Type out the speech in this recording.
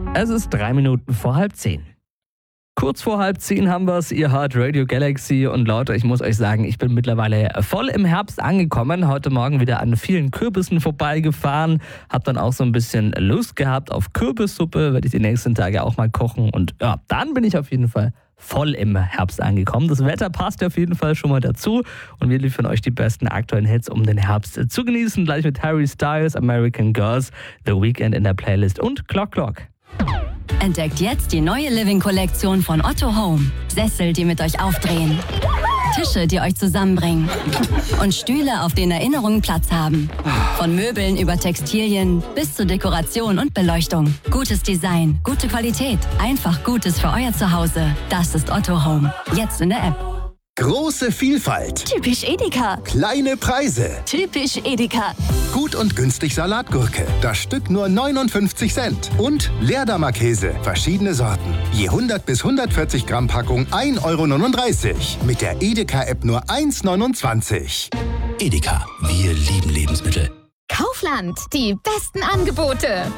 Es ist 3 Minuten vor 9:30. Kurz vor 9:30 haben wir es, ihr hört Radio Galaxy und Leute, ich muss euch sagen, ich bin mittlerweile voll im Herbst angekommen. Heute Morgen wieder an vielen Kürbissen vorbeigefahren, hab dann auch so ein bisschen Lust gehabt auf Kürbissuppe, werde ich die nächsten Tage auch mal kochen und ja, dann bin ich auf jeden Fall voll im Herbst angekommen. Das Wetter passt auf jeden Fall schon mal dazu und wir liefern euch die besten aktuellen Hits, um den Herbst zu genießen. Gleich mit Harry Styles, American Girls, The Weeknd in der Playlist und Clock Clock. Entdeckt jetzt die neue Living-Kollektion von Otto Home. Sessel, die mit euch aufdrehen. Tische, die euch zusammenbringen. Und Stühle, auf denen Erinnerungen Platz haben. Von Möbeln über Textilien bis zur Dekoration und Beleuchtung. Gutes Design, gute Qualität. Einfach Gutes für euer Zuhause. Das ist Otto Home. Jetzt in der App. Große Vielfalt. Typisch Edeka. Kleine Preise. Typisch Edeka. Gut und günstig Salatgurke. Das Stück nur 59 Cent. Und Leerdammer-Käse. Verschiedene Sorten. Je 100 bis 140 Gramm Packung 1,39 €. Mit der Edeka-App nur 1,29 €. Edeka, wir lieben Lebensmittel. Kaufland. Die besten Angebote.